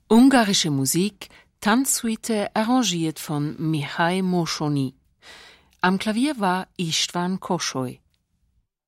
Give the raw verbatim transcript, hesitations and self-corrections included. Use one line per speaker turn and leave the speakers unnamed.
Ungarische Musik, Tanzsuite arrangiert von Mihai Moschoni. Am Klavier war István Kossoly.